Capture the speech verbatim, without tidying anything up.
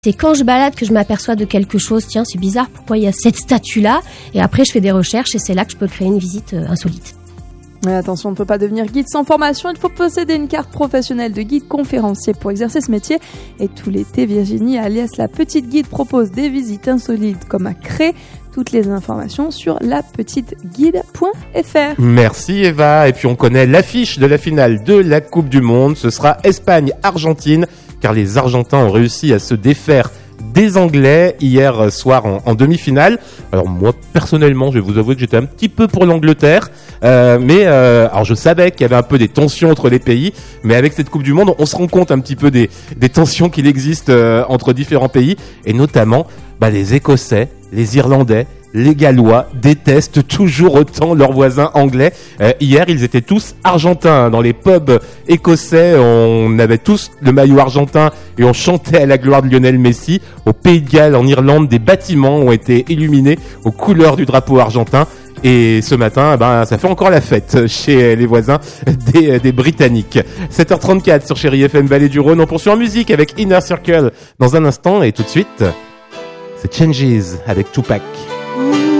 C'est quand je balade que je m'aperçois de quelque chose, tiens c'est bizarre, pourquoi il y a cette statue-là, et après je fais des recherches et c'est là que je peux créer une visite euh, insolite. Mais attention, on ne peut pas devenir guide sans formation, il faut posséder une carte professionnelle de guide conférencier pour exercer ce métier. Et tout l'été, Virginie alias la petite guide propose des visites insolites comme à Cré. Toutes les informations sur la petite guide point f r. Merci Eva, et puis on connaît l'affiche de la finale de la Coupe du Monde, ce sera Espagne-Argentine, car les Argentins ont réussi à se défaire des Anglais hier soir en, en demi-finale. Alors moi personnellement, je vais vous avouer que j'étais un petit peu pour l'Angleterre, euh, mais euh, alors je savais qu'il y avait un peu des tensions entre les pays, mais avec cette Coupe du Monde, on se rend compte un petit peu des, des tensions qu'il existe euh, entre différents pays, et notamment bah, les Écossais, les Irlandais, les Gallois détestent toujours autant leurs voisins anglais. Euh, hier, ils étaient tous argentins. Dans les pubs écossais, on avait tous le maillot argentin et on chantait à la gloire de Lionel Messi. Au Pays de Galles, en Irlande, des bâtiments ont été illuminés aux couleurs du drapeau argentin. Et ce matin, ben, ça fait encore la fête chez les voisins des, des Britanniques. sept heures trente-quatre sur Chérie F M Vallée du Rhône. On poursuit en musique avec Inner Circle dans un instant. Et tout de suite, c'est Changes avec Tupac.